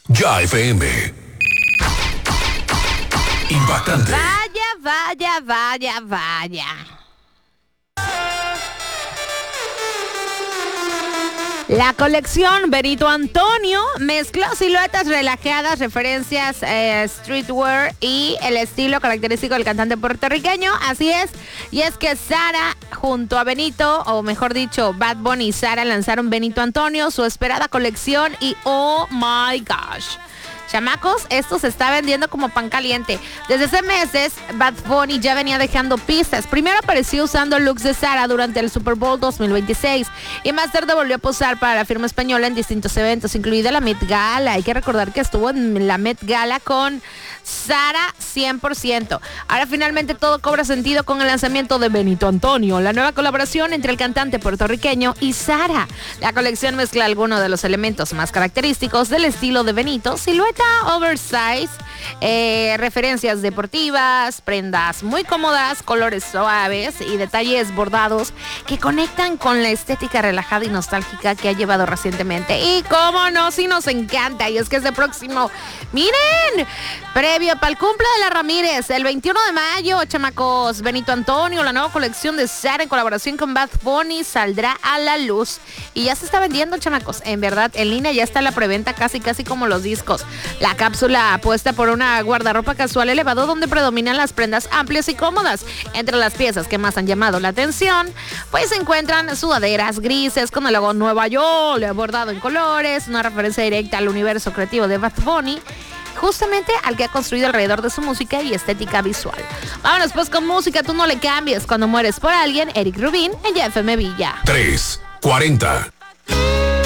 Ya FM. Impactante. Vaya. La colección Benito Antonio mezcló siluetas relajadas, referencias streetwear y el estilo característico del cantante puertorriqueño. Así es, y es que Sara junto a Benito, o mejor dicho, Bad Bunny y Sara lanzaron Benito Antonio, su esperada colección, y oh my gosh. Chamacos, esto se está vendiendo como pan caliente. Desde hace meses, Bad Bunny ya venía dejando pistas. Primero apareció usando looks de Sara durante el Super Bowl 2026 y más tarde volvió a posar para la firma española en distintos eventos, incluida la Met Gala. Hay que recordar que estuvo en la Met Gala con Sara 100%. Ahora finalmente todo cobra sentido con el lanzamiento de Benito Antonio, la nueva colaboración entre el cantante puertorriqueño y Sara. La colección mezcla algunos de los elementos más característicos del estilo de Benito: silueta oversize, referencias deportivas, prendas muy cómodas, colores suaves y detalles bordados que conectan con la estética relajada y nostálgica que ha llevado recientemente. Y cómo no, si nos encanta. Y es que este próximo, miren, previo para el cumple de la Ramírez, el 21 de mayo, chamacos, Benito Antonio, la nueva colección de Sara en colaboración con Bad Bunny, saldrá a la luz. Y ya se está vendiendo, chamacos. En verdad, en línea ya está la preventa casi como los discos. La cápsula apuesta por una guardarropa casual elevado donde predominan las prendas amplias y cómodas. Entre las piezas que más han llamado la atención, pues se encuentran sudaderas grises con el logo Nueva York, bordado en colores, una referencia directa al universo creativo de Bad Bunny, justamente al que ha construido alrededor de su música y estética visual. Vámonos pues con música, tú no le cambies. Cuando mueres por alguien, Eric Rubin en YFM Villa. 3:40.